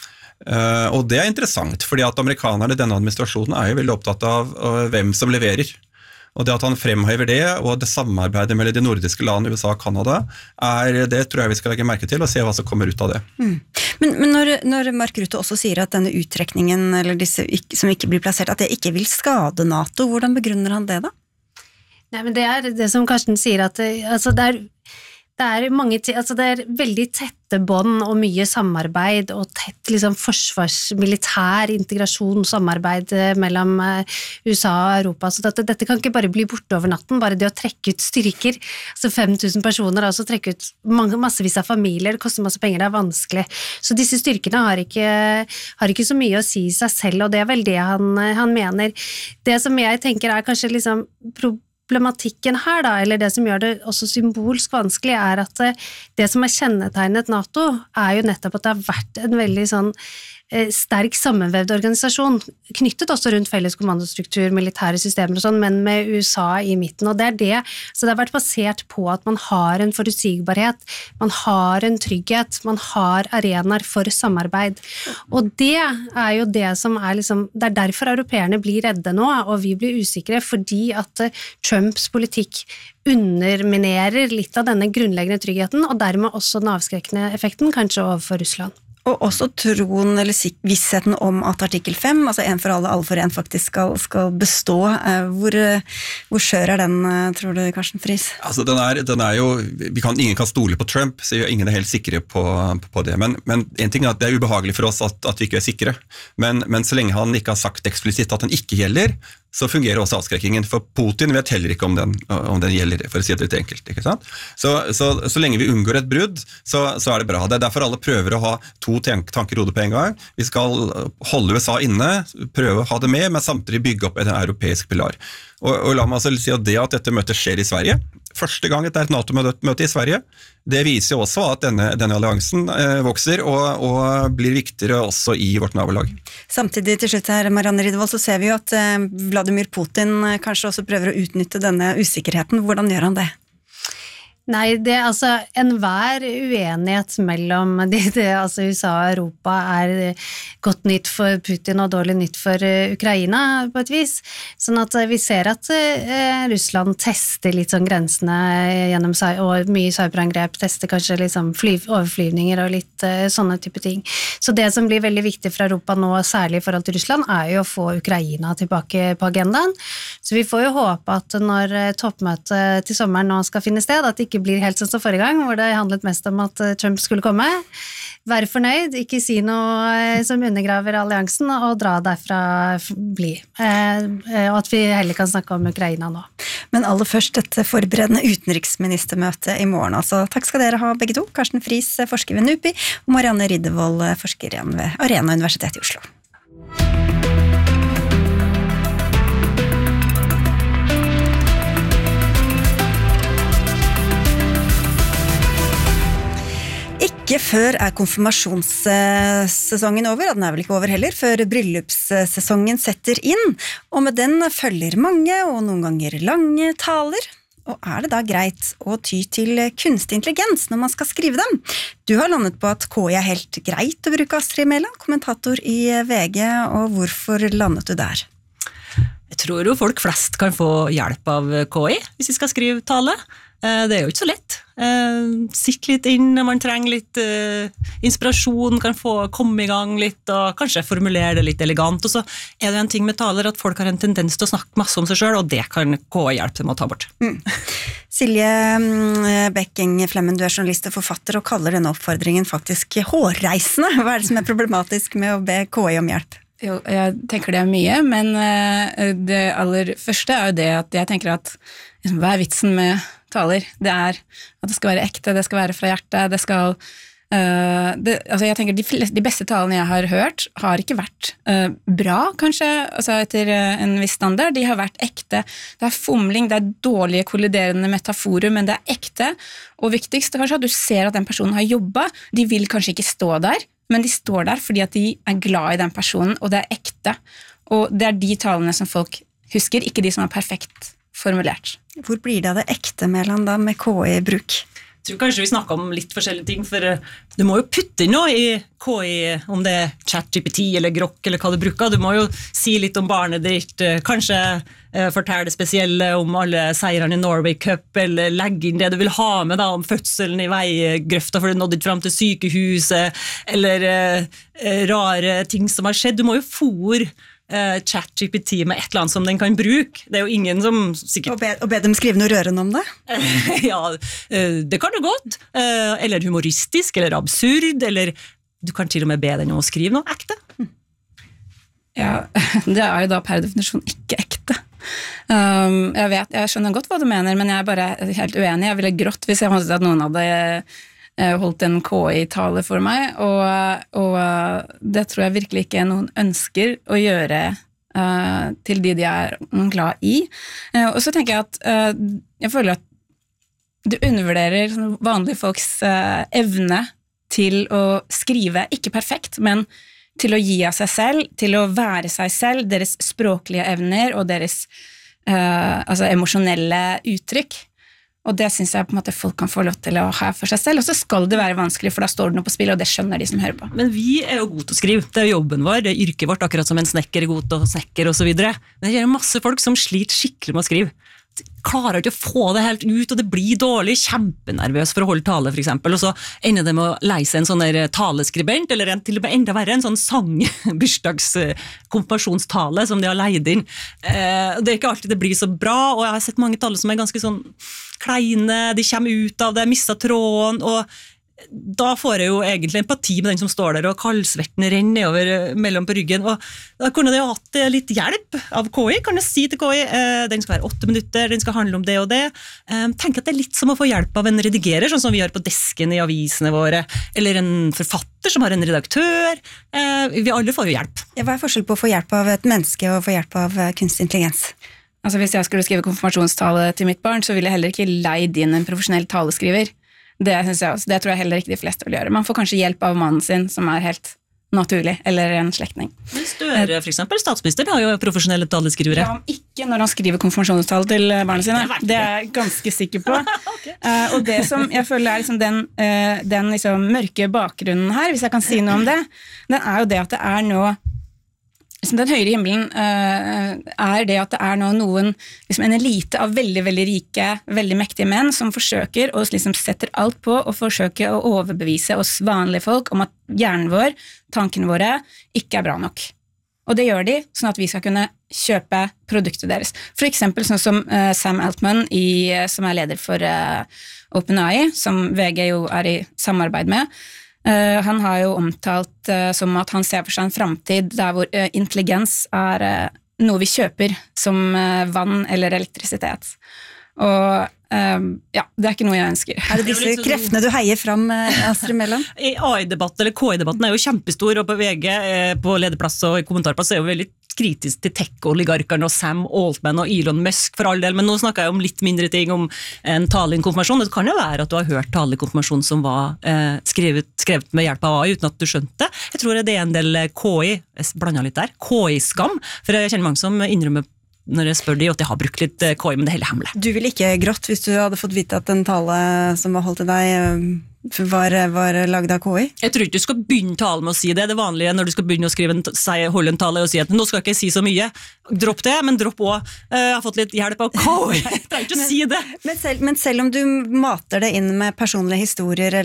Og det interessant, fordi at amerikanerne i denne administrasjonen jo veldig opptatt av hvem som leverer. Og det at han fremhever det, og det samarbeidet mellom de nordiske landene, USA og Kanada, det tror jeg vi skal legge merke til, og se hva som kommer ut av det. Men når Mark Rutte også sier at denne uttrekningen, eller disse som ikke blir plassert, at det ikke vil skade NATO, hvordan begrunner han det da? Nei, men det det som Karsten sier, at altså det mange ting, altså det veldig tette bånd og mye samarbeid og tett liksom forsvarsmilitær integrasjon, samarbeid mellom USA og Europa, så dette kan ikke bare bli borte over natten, bare det å trekke ut styrker, altså 5000 personer, altså trekke ut massevis av familier, det koster masse penger, det vanskelig, så disse styrkene har ikke så mye å si i seg selv, og det vel det han mener. Det som jeg tenker kanskje liksom problematikken her da, eller det som gjør det også symbolsk vanskelig, at det som kjennetegnet NATO jo nettopp at det har vært en veldig sånn sterk sammenvevd organisasjon, knyttet også rundt felles kommandostruktur, militære systemer og sånn, men med USA i midten, og det er det. Så det har vært basert på at man har en forutsigbarhet, man har en trygghet, man har arenaer for samarbeid. Og det er jo det som er liksom, det er derfor europeerne blir redde nå, og vi blir usikre, fordi at Trumps politikk underminerer litt av denne grunnleggende tryggheten, og dermed også den avskrekkende effekten, kanskje overfor Russland. Og også troen eller vissheten om at artikkel 5, altså en for alle for en, faktisk skal bestå. Hvor skjør er den, tror du, Karsten Friis? Altså, den er jo, ingen kan stole på Trump, så ingen er helt sikre på det. Men en ting er at det er ubehagelig for oss at vi ikke er sikre. Men så lenge han ikke har sagt eksplisitt at den ikke gjelder, så fungerer også avskrekkingen, for Putin vet heller ikke om den gjelder, for å si det litt enkelt, ikke sant? Så lenge vi unngår et brudd, så er det bra. Det er derfor alle prøver å ha to tanker i hodet på en gang. Vi skal holde USA inne, prøve å ha det med, men samtidig bygge opp en europeisk pilar. Og la meg altså si at det at dette møtet skjer i Sverige, første gang det er et NATO-møte i Sverige, det viser jo også at denne alliansen vokser og blir viktigere også i vårt nabolag. Samtidig til slutt her, Marianne Riddervold, så ser vi jo at Vladimir Putin kanskje også prøver å utnytte denne usikkerheten. Hvordan gjør han det? Nei, det altså enhver uenighet mellom altså USA og Europa er godt nytt for Putin og dårlig nytt for Ukraina på et vis. Sånn at vi ser at Russland tester litt sånn grensene gjennom og mye cyberangrep, tester kanskje liksom overflyvninger og litt sånne type ting. Så det som blir veldig viktig for Europa nå, særlig i forhold til Russland, er jo å få Ukraina tilbake på agendaen. Så vi får jo håpe at når toppmøtet til sommeren nå skal finne sted, at det ikke blir helt sånn som forrige gang, hvor det handlet mest om at Trump skulle komme. Være fornøyd, ikke si noe som undergraver alliansen, og dra derfra bli. Og at vi heller kan snakke om Ukraina nå. Men aller først dette forberedende utenriksministermøte i morgen. Altså, takk skal dere ha begge to. Karsten Friis, forsker ved NUPI, og Marianne Riddervold, forsker igjen ved Arena Universitet i Oslo. Ikke før er konfirmasjonssesongen over, og den er vel ikke over heller, før bryllupssesongen setter inn, og med den følger mange og noen ganger lange taler. Og er det da greit å ty til kunstig intelligens når man skal skrive dem? Du har landet på at KI er helt greit å bruke, Astrid Mæland, kommentator i VG, og hvorfor landet du der? Jeg tror jo folk flest kan få hjelp av KI hvis de skal skrive tale. Det er jo ikke så lett. Sitt litt inn når man trenger litt inspirasjon, kan komme i gang litt og kanskje formulere det litt elegant. Og så er det en ting med taler at folk har en tendens til å snakke masse om seg selv, og det kan KI hjelpe dem å ta bort. Silje Bekking Flemmen, du er journalist og forfatter og kaller denne oppfordringen faktisk hårreisende. Hva er det som er problematisk med å be KI om hjelp? Jo, jeg tenker det er mye, men det aller første er jo det at jeg tenker at hva er vitsen med taler? Det er at det skal være ekte, det skal være fra hjertet, det skal altså jeg tenker de beste talene jeg har hørt har ikke vært bra, kanskje, altså etter en viss standard. De har vært ekte. Det er fomling, det er dårlige kolliderende metaforer, men det er ekte. Og viktigst kanskje at du ser at den personen har jobbet. De vil kanskje ikke stå der, men de står der fordi at de er glad i den personen, og det er ekte. Og det er de talene som folk husker, ikke de som er perfekt formulert. Hvor blir det av det ekte, Mæland, da, med KI-bruk? Jeg tror kanskje vi snakker om litt forskjellige ting, for du må jo putte inn noe i KI, om det er ChatGPT eller Grok eller hva du bruker. Du må jo si litt om barnet ditt, kanskje fortelle det spesielle om alle seirene i Norway Cup, eller legge inn det du vil ha med da, om fødselen i veigrøfta for du nådde ikke frem til sykehuset, eller rare ting som har skjedd. Du må jo fôre ChatGPT med et eller annet som den kan bruke. Det er jo ingen som sikkert... Og be dem skrive noe rørende om det? Ja, det kan du godt. Eller humoristisk, eller absurd, eller du kan til og med be den om å skrive noe ekte. Ja, det er jo da per definisjon ikke ekte. Jeg skjønner godt hva du mener, men jeg er bare helt uenig. Jeg ville grått hvis jeg måtte at noen hadde holdt en KI-tale for meg, og det tror jeg virkelig ikke noen ønsker å gjøre til de er glad i. Og så tenker jeg at jeg føler at du undervurderer vanlige folks evne til å skrive, ikke perfekt, men til å gi av seg selv, til å være seg selv, deres språklige evner og deres altså emosjonelle uttrykk. Og det synes jeg på en måte folk kan få lov til å ha for seg selv, og så skal det være vanskelig, for da står det noe på spill, og det skjønner de som hører på. Men vi jo gode til å skrive, det jobben vår, det yrket vårt, akkurat som en snekker god til å snekker og så videre. Men det masse folk som sliter skikkelig med å skrive. Klarer ikke å få det helt ut, og det blir dårlig, kjempenervøs for å holde tale for eksempel, og så ender det med å leise en sånn der taleskribent, eller til og med enda verre, en sånn bursdagskonfirmasjonstale som de har leid inn. Det ikke alltid det blir så bra, og jeg har sett mange taler som ganske sånn kleine, de kommer ut av det, mistet tråden, og da får jeg jo egentlig empati med den som står der, og kaldsvetten renner nedover mellom på ryggen, og da kunne jeg jo hatt litt hjelp av KI, kan jeg si til KI, den skal være 8 minutter, den skal handle om det og det. Tenk at det litt som å få hjelp av en redigerer, sånn som vi har på desken i avisene våre, eller en forfatter som har en redaktør. Vi alle får jo hjelp. Hva forskjell på å få hjelp av et menneske og få hjelp av kunstig intelligens? Altså hvis jeg skulle skrive konfirmasjonstale til mitt barn, så ville jeg heller ikke leid inn en profesjonell taleskriver. Det tror jeg heller ikke de fleste vil gjøre. Man får kanskje hjelp av mannen sin, som helt naturlig, eller en slektning. Men Støre, for eksempel, statsministeren har jo profesjonelle taleskrivere. Ja, ikke når han skriver konfirmasjonstale til barna sine. Det er jeg ganske sikker på. Okay. Og det som jeg føler liksom den liksom mørke bakgrunnen her, hvis jeg kan si noe om det, den jo det at det nå den høyere himmelen det at det nå noen, liksom en elite av veldig, veldig rike, veldig mektige menn som forsøker og liksom setter alt på og forsøker å overbevise oss vanlige folk om at hjernen vår, tankene våre, ikke bra nok. Og det gjør de, sånn at vi skal kunne kjøpe produktet deres. For eksempel sånn som Sam Altman, som leder for OpenAI, som VG jo i samarbeid med. Han har jo omtalt som at han ser for seg en fremtid der hvor intelligens noe vi kjøper som vann eller elektrisitet. Og ja, det ikke noe jeg ønsker. Det disse kreftene du heier fram, Astrid Mæland? AI-debatten, eller KI-debatten jo kjempestor, og på VG, på lederplass og i kommentarplass jo veldig kritisk til tech-oligarkerne og Sam Altman og Elon Musk for all del, men nå snakker jeg om litt mindre ting, om en tale i en konfirmasjon. Det kan jo være at du har hørt tale i konfirmasjon som var skrevet med hjelp av AI uten at du skjønte. Jeg tror det en del KI, jeg blandet litt der, KI-skam, for jeg kjenner mange som innrømmer når jeg spør de at jeg har brukt litt KI, men det hele hemmelig. Du ville ikke grått hvis du hadde fått vite at en tale som var holdt til deg var laget av KI? Jeg tror ikke du skal begynne tale med å si det. Det vanlige når du skal begynne å holde en tale og si at nå skal jeg ikke si så mye. Dropp det, men dropp også. Jeg har fått litt hjelp av KI. Jeg trenger ikke å si det. Men selv om du mater det inn med personlige historier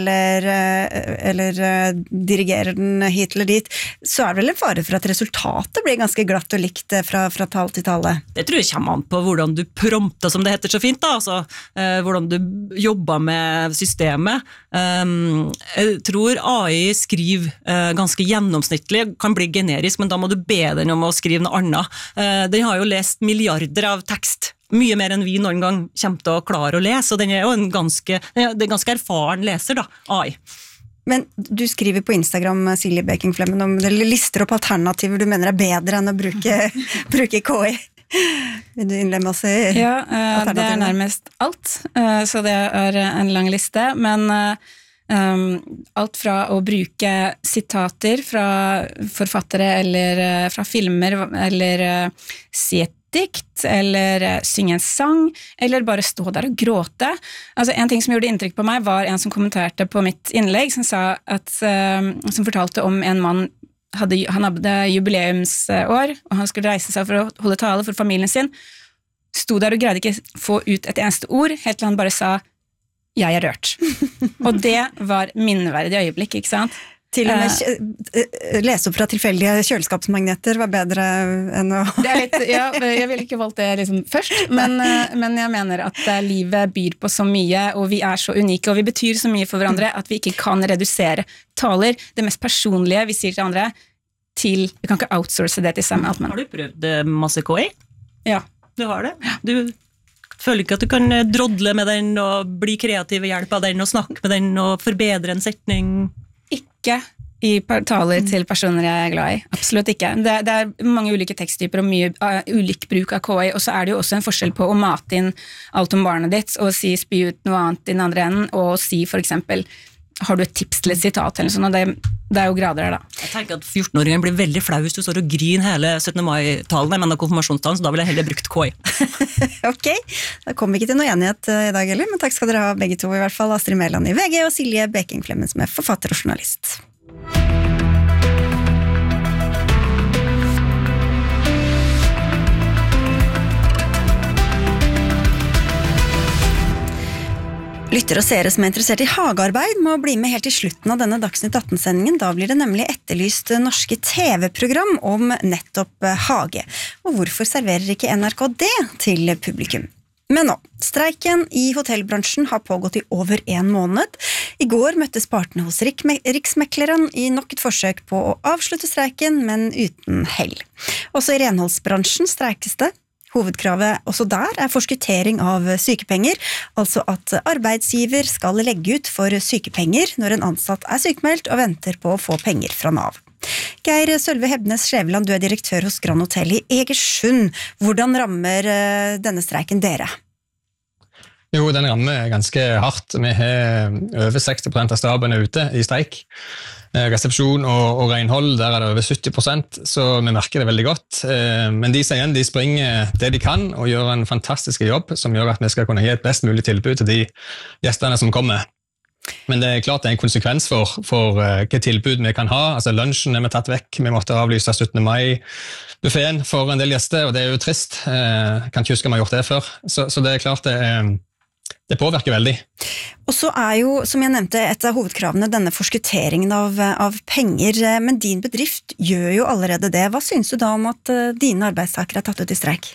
eller dirigerer den hit eller dit, så det vel en fare for at resultatet blir ganske glatt og likt fra tale til tale? Det tror jeg kommer an på hvordan du prompter, som det heter så fint, da. Altså, hvordan du jobber med systemet. Jeg tror AI skriver ganske gjennomsnittlig, kan bli generisk, men da må du be den om å skrive noe annet. Den har jo lest milliarder av tekst, mye mer enn vi noen gang kommer til å klare å lese, og den jo en ganske erfaren leser da, AI. Men du skriver på Instagram, Silje Beking-Flemmen, om det lister opp alternativer du mener bedre enn å bruke KI. Vil du innlemme oss i det nærmest alt, så det en lang liste, men alt fra å bruke sitater fra forfattere eller fra filmer, eller si et dikt, eller synge en sang, eller bare stå der og gråte. Altså, en ting som gjorde inntrykk på meg var en som kommenterte på mitt innlegg, som sa som fortalte om en mann. Han hadde jubileumsår, og han skulle reise seg for å holde tale for familien sin. Stod der og greide ikke få ut et eneste ord, helt til han bare sa, jeg rørt. Og det var minneverdig øyeblikk, ikke sant? Til og med lese opp fra tilfeldige kjøleskapsmagneter var bedre enn å... Det litt, jeg ville ikke valgt det liksom først, men jeg mener at livet byr på så mye, og vi så unike, og vi betyr så mye for hverandre at vi ikke kan redusere taler, det mest personlige vi sier til andre, vi kan ikke outsource det til Sam Altman. Har du prøvd masse KI? Ja. Du har det? Du føler ikke at du kan drodle med den, og bli kreativ ved hjelp av den, og snakke med den, og forbedre en setning? Ikke i taler til personer jeg glad i. Absolutt ikke. Det mange ulike teksttyper og mye ulik bruk av KI, og så det jo også en forskjell på å mate inn alt om barnet ditt, og spy ut noe annet i den andre enden, og si for eksempel har du et tips til et sitat eller sånn, og det jo grader her da. Jeg tenker at 14-åringen blir veldig flau hvis du står og gryn hele 17. mai-talen, men konfirmasjonstalen, så da vil jeg heller brukt KI. Ok, da kom vi ikke til noe enighet i dag heller, men takk skal dere ha begge to, i hvert fall Astrid Mæland i VG og Silje Beking-Clemens med forfatter og journalist. Lytter og seere som interessert i hagearbeid må bli med helt til slutten av denne Dagsnytt 18-sendingen. Da blir det nemlig etterlyst norske TV-program om nettopp hage. Og hvorfor serverer ikke NRK det til publikum? Men nå, streiken i hotellbransjen har pågått i over 1 måned. I går møttes partene hos Riksmekleren i nok et forsøk på å avslutte streiken, men uten hell. Også i renholdsbransjen streikes det. Hovedkravet også der forskuttering av sykepenger, altså at arbeidsgiver skal legge ut for sykepenger når en ansatt sykemeldt og venter på å få penger fra Nav. Geir Sølve Hebnes Skjæveland, du direktør hos Grand Hotel i Egersund. Hvordan rammer denne streiken dere? Jo, den rammer ganske hardt. Vi har over 60% av staben ute i streik. Resepsjon og renhold, der det over 70%, så vi merker det veldig godt. Men de sier igjen, de springer det de kan og gjør en fantastisk jobb som gjør at vi skal kunne gi et best mulig tilbud til de gjestene som kommer. Men det klart det en konsekvens for hva tilbud vi kan ha. Altså lunsjen vi tatt vekk, vi måtte avlyse 17. mai-buffeten for en del gjester, og det jo trist. Kan ikke huske om jeg har gjort det før. Så det klart det påvirker veldig. Og så jo, som jeg nevnte, et av hovedkravene denne forskutteringen av penger, men din bedrift gjør jo allerede det. Hva synes du da om at dine arbeidstakere tatt ut i streik?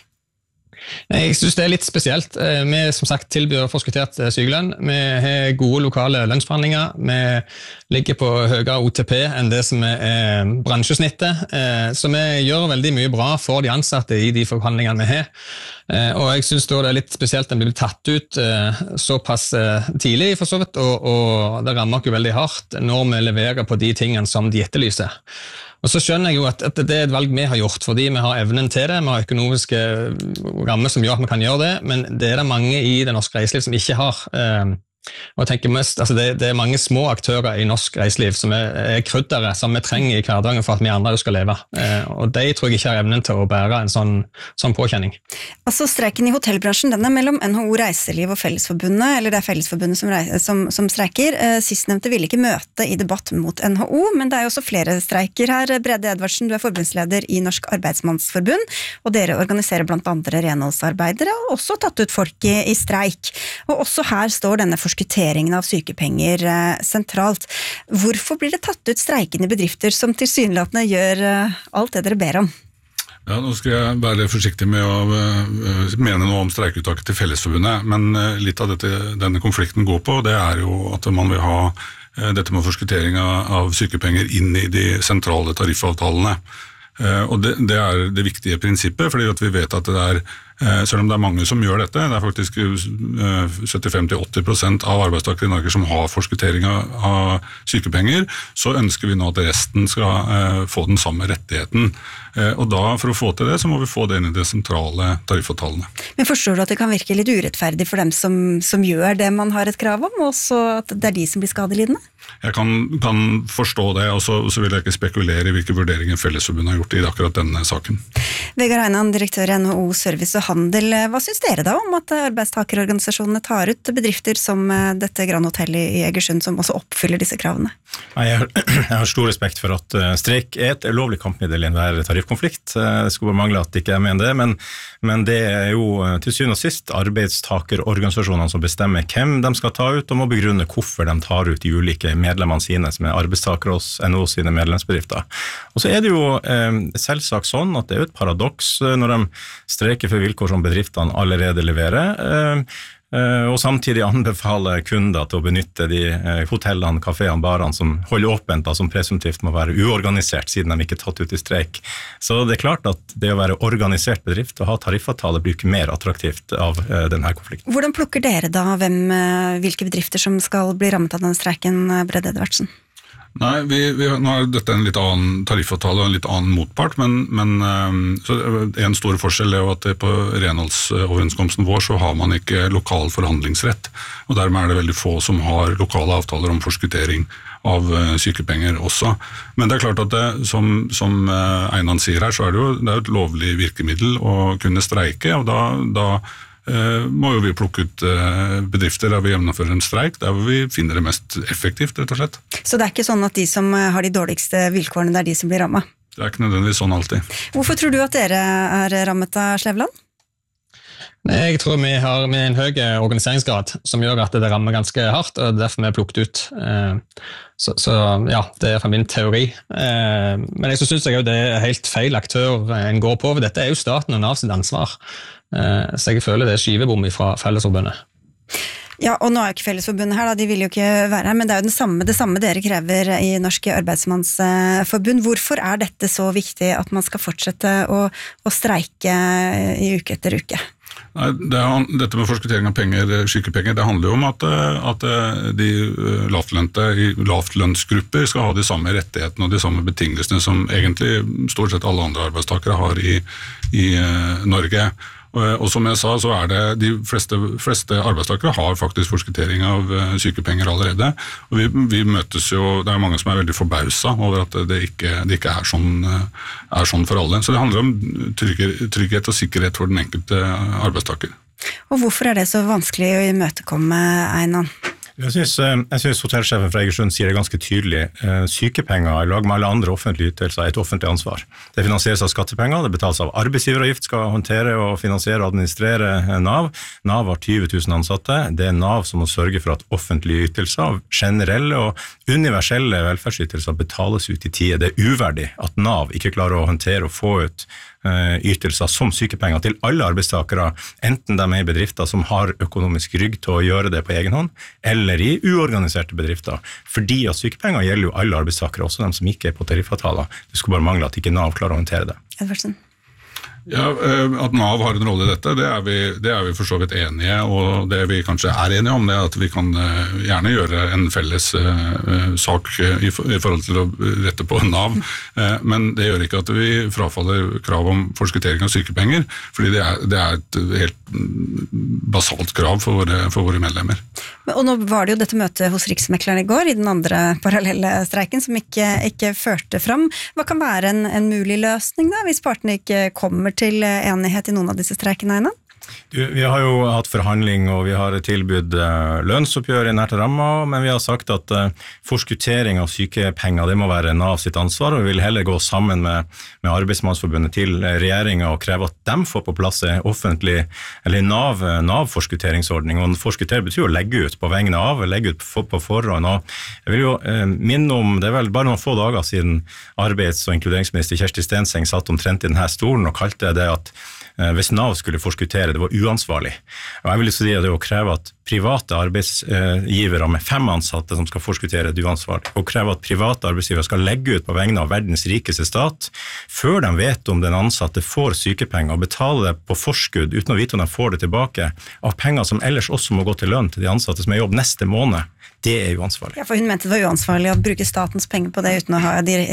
Jeg synes det litt spesielt. Vi som sagt tilbyr forskuttert sykelønn. Vi har gode lokale lønnsforhandlinger. Vi ligger på høyere OTP enn det som bransjesnittet. Så vi gjør veldig mye bra for de ansatte i de forhandlingene vi har. Og jeg synes da det litt spesielt at den blir tatt ut såpass tidlig for så vidt, og det rammer ikke veldig hardt når vi leverer på de tingene som de etterlyser. Og så skjønner jeg jo at det et valg vi har gjort, fordi vi har evnen til det, vi har økonomiske rammer som gjør at vi kan gjøre det, men det det mange i det norske reiseliv som ikke har. Og jeg tenker mest, altså det mange små aktører i norsk reiseliv som kryddere som vi trenger i hverdagen for at vi andre skal leve. Og de tror jeg ikke har evnen til å bære en sånn påkjenning. Altså streiken i hotellbransjen, den mellom NHO Reiseliv og Fellesforbundet, eller det Fellesforbundet som streiker. Sistnevnte ville ikke møte i debatt mot NHO, men det jo også flere streiker her. Brede Edvardsen, du forbundsleder i Norsk Arbeidsmannsforbund, og dere organiserer blant andre renholdsarbeidere, og også tatt ut folk i streik. Og også her står denne forskutteringen av sykepenger sentralt. Hvorfor blir det tatt ut streikende bedrifter som tilsynelatende gjør alt det dere ber om? Ja, nå skal jeg være forsiktig med å mene noe om streikuttaket til Fellesforbundet, men litt av denne konflikten går på, det jo at man vil ha dette med forskuttering av sykepenger inn i de sentrale tariffavtalene. Og det det viktige prinsippet, fordi at vi vet at det selv om det mange som gjør dette, det faktisk 75-80% av arbeidstakere i Norge som har forskuttering av sykepenger, så ønsker vi nå at resten skal få den samme rettigheten. Og da, for å få til det, så må vi få det inn i de sentrale tariffavtalene. Men forstår du at det kan virke litt urettferdig for dem som gjør det man har et krav om, og så at det de som blir skadelidende? Jeg kan forstå det, og så vil jeg ikke spekulere i hvilke vurderinger Fellesforbundet har gjort i akkurat denne saken. Vegard Heinan, direktør i NHO Service og Handel. Hva synes dere da om at arbeidstakerorganisasjonene tar ut bedrifter som dette Grand Hotel i Egersund, som også oppfyller disse kravene? Jeg har stor respekt for at streik et lovlig kampmiddel i enhver tariffkonflikt. Det skulle bare mangle at ikke jeg mener det, men det jo til syvende og sist arbeidstakerorganisasjonene som bestemmer hvem de skal ta ut, og må begrunne hvorfor de tar ut de ulike medlemmene sine, som arbeidstakere hos NHO sine medlemsbedrifter. Og så det jo selvsagt sånn at det jo et paradoks når de streiker for vilkår som bedriftene allerede leverer, og samtidig anbefaler kunder til å benytte de hotellene, kaféene, barene som holder åpent, som presumptivt må være uorganisert siden de ikke tatt ut i streik. Så det klart at det å være organisert bedrift og ha tariffavtale blir ikke mer attraktivt av denne konflikten. Hvordan plukker dere da hvilke bedrifter som skal bli rammet av denne streiken, Brede Edvardsen? Nei, nå er dette en litt annen tariffavtale og en litt annen motpart, men så en stor forskjell er jo at på renholdsoverenskomsten vår så har man ikke lokal forhandlingsrett, og dermed er det veldig få som har lokale avtaler om forskuttering av sykepenger også. Men det er klart at det, som Einan sier her, så er det jo et lovlig virkemiddel å kunne streike, og da må jo vi plukke ut bedrifter der vi gjennomfører en streik, der hvor vi finner det mest effektivt, rett og slett. Så det er ikke sånn at de som har de dårligste vilkårene, det er de som blir rammet? Det er ikke nødvendigvis sånn alltid. Hvorfor tror du at dere er rammet av Slevland? Jeg tror vi har med en høy organiseringsgrad som gjør at det rammer ganske hardt, og derfor vi er plukket ut. Så ja, det er fra min teori. Men jeg synes jeg det er helt feil aktør en går på, for dette er jo staten og Nav sitt ansvar. Så jeg føler det er skivebom fra Fellesforbundet. Ja, og nå er jo ikke Fellesforbundet her, da. De vil jo ikke være her, men det er jo det samme dere krever i Norsk Arbeidsmannsforbund. Hvorfor er dette så viktig at man skal fortsette å streike i uke etter uke? Nei, dette med forskuttering av sykepenger, det handler jo om at de lavtlønte i lavtlønnsgrupper skal ha de samme rettighetene og de samme betingelsene som egentlig stort sett alle andre arbeidstakere har i Norge. Og som jeg sa, så er det de fleste arbeidstakere har faktisk forskuttering av sykepenger allerede, og vi møtes jo, det er mange som er veldig forbauset over at det ikke er sånn for alle. Så det handler om trygghet og sikkerhet for den enkelte arbeidstaker. Og hvorfor er det så vanskelig å imøtekomme, Einan? Jeg synes hotellsjefen fra Egersund sier det ganske tydelig. Sykepenger i lag med alle andre offentlige ytelser er et offentlig ansvar. Det finansieres av skattepenger, det betales av arbeidsgiveravgift, skal håndtere og finansiere og administrere Nav. Nav har 20 000 ansatte. Det er Nav som må sørge for at offentlige ytelser, generelle og universelle velferdsytelser betales ut i tide. Det er uverdig at Nav ikke klarer å håndtere og få ut ytelser som sykepenger til alle arbeidstakere, enten de er i bedrifter som har økonomisk rygg til å gjøre det på egen hånd, eller i uorganiserte bedrifter. Fordi at sykepenger gjelder jo alle arbeidstakere, også de som ikke er på tariffavtaler. Det skulle bare mangle at ikke Nav klarer å håndtere det. Edvardsen? Ja, at Nav har en rolle i dette, det er vi for så vidt enige, og det vi kanskje er enige om, det er at vi kan gjerne gjøre en felles sak i forhold til å rette på Nav, men det gjør ikke at vi frafaller krav om forskuttering av sykepenger, fordi det er et helt basalt krav for våre medlemmer. Og nå var det jo dette møtet hos Riksmekleren i går, i den andre parallelle streiken, som ikke førte fram. Hva kan være en mulig løsning da, hvis partene ikke kommer til enighet i noen av disse streikene, Einan? Vi har jo hatt forhandling, og vi har tilbudt lønnsoppgjør i nært ramma, men vi har sagt at forskuttering av sykepenger, det må være Nav sitt ansvar, og vi vil heller gå sammen med Arbeidsmannsforbundet til regjeringen og kreve at de får på plass offentlig, eller Nav-forskutteringsordning, og forskuttere betyr å legge ut på vegne av, legge ut på forhånd, og jeg vil jo minne om, det er vel bare noen få dager siden arbeids- og inkluderingsminister Kjersti Stenseng satt omtrent i denne stolen og kalte det at hvis Nav skulle forskuttere, det var uansvarlig. Og jeg vil si at det å kreve at private arbeidsgivere med 5 ansatte som skal forskuttere det uansvarlig, og kreve at private arbeidsgivere skal legge ut på vegne av verdens rikeste stat, før de vet om den ansatte får sykepenger og betale det på forskudd uten å vite om de får det tilbake, av penger som ellers også må gå til lønn til de ansatte som er i jobb neste måned, det er uansvarlig. Ja, for hun mente det var uansvarlig å bruke statens penger på det uten å ha de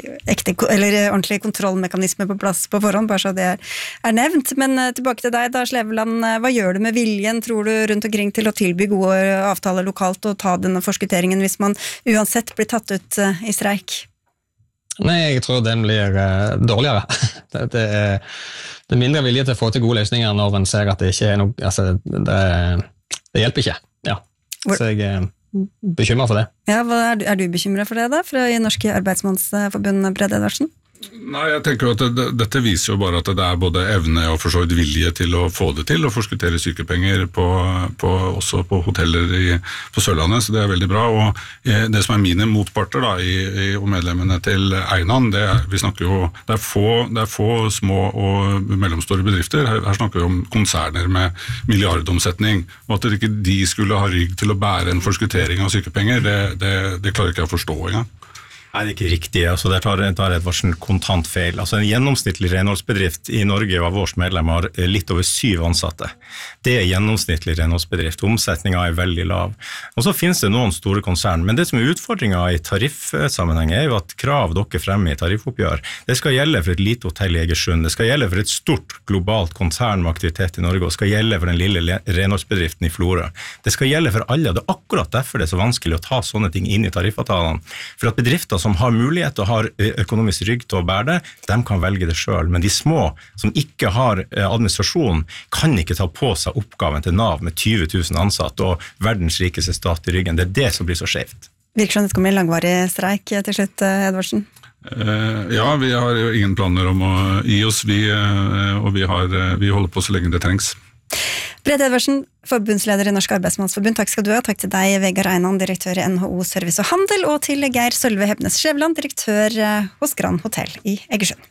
ordentlige kontrollmekanismer på plass på forhånd, bare så det er nevnt. Men tilbake til deg da, Slevland, hva gjør du med viljen, tror du, rundt omkring til å tilby gode avtaler lokalt og ta denne forskutteringen hvis man uansett blir tatt ut i streik? Nei, jeg tror den blir dårligere. Det er mindre vilje til å få til gode løsninger når man ser at det ikke er noe, altså det hjelper ikke. Ja. Så jeg bekymret for det. Ja, er du bekymret for det da, fra i Norsk Arbeidsmannsforbund, Brede Edvardsen? Nei, jeg tenker jo at dette viser jo bare at det er både evne og for så vidt vilje til å få det til, å forskuttere sykepenger også på hoteller på Sørlandet, så det er veldig bra. Og det som er mine motparter da, og medlemmene til Einan, vi snakker jo, det er få små og mellomstore bedrifter, her snakker vi om konserner med milliardomsetning, og at ikke de skulle ha rygg til å bære en forskuttering av sykepenger, det klarer ikke jeg å forstå engang. Nei, det er ikke riktig. Altså, der tar et varsen kontant feil. Altså, en gjennomsnittlig renholdsbedrift i Norge av vårs medlem har litt over 7 ansatte. Det er gjennomsnittlig renholdsbedrift. Omsetningen veldig lav. Og så finnes det noen store konsern, men det som utfordringen i tariffsammenheng jo at krav dere fremme i tariffoppgjør, det skal gjelde for et lite hotell i Egersund, det skal gjelde for et stort globalt konsern med aktivitet i Norge, og skal gjelde for den lille renholdsbedriften i Florø. Det skal gjelde for alle, og det akkurat derfor det så vanskelig å ta sånne ting inn i tariffavtalene. For at bedrifter som har mulighet og har økonomisk rygg til å bære det, de kan velge det selv. Men de små som ikke har administrasjon, kan ikke ta på seg oppgaven til NAV med 20 000 ansatte og verdens rikeste stat i ryggen. Det er det som blir så skjevt. Virker som det kommer en langvarig streik til slutt, Edvardsen? Ja, vi har jo ingen planer om å gi oss, og vi holder på så lenge det trengs. Brede Edvardsen, forbundsleder i Norsk Arbeidsmannsforbund, takk skal du ha. Takk til deg, Vegard Einan, direktør i NHO Service og Handel, og til Geir Sølve Hebnes Skjæveland, direktør hos Grand Hotel i Egersund.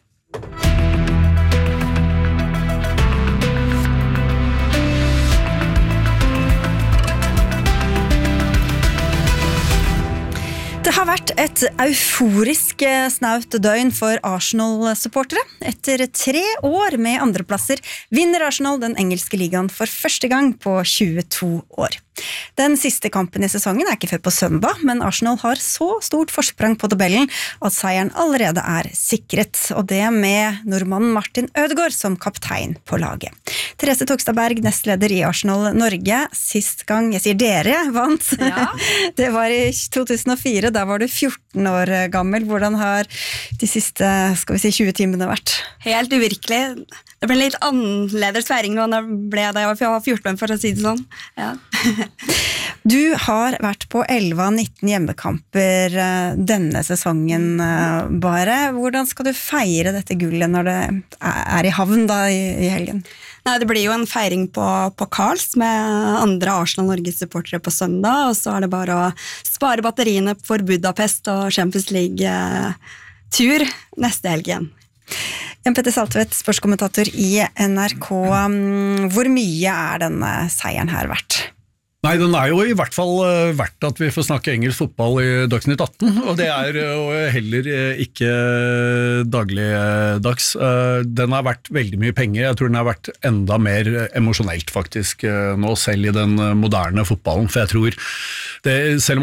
Det har vært et euforisk snaut døgn for Arsenal-supportere. Etter 3 år med andreplasser vinner Arsenal den engelske ligaen for første gang på 22 år. Den siste kampen i sesongen ikke før på søndag, men Arsenal har så stort forsprang på tabellen at seieren allerede sikret, og det med nordmannen Martin Ødegaard som kaptein på laget. Therese Togstadberg, nestleder i Arsenal Norge, sist gang, jeg sier dere, vant. Ja. Det var i 2004, da var du 14 år gammel. Hvordan har de siste, 20 timene vært? Helt uvirkelig. Det ble litt annerledes feiring nå da jeg var 14, for å si det sånn. Ja. Du har vært på 11 av 19 hjemmekamper denne sesongen bare. Hvordan skal du feire dette gullet når det i havn da i helgen? Nei, det blir jo en feiring på Karls med andre Arsenal Norges supportere på søndag, og så det bare å spare batteriene for Budapest og Champions League-tur neste helg igjen. Jan Petter Saltvedt, sportskommentator i NRK. Hvor mye denne seieren her verdt? Nei, den jo i hvert fall verdt at vi får snakke engelsk fotball i Dagsnytt 18, og det jo heller ikke dagligdags. Den har vært veldig mye penger, jeg tror den har vært enda mer emosjonelt faktisk nå, selv i den moderne fotballen, for jeg tror, selv om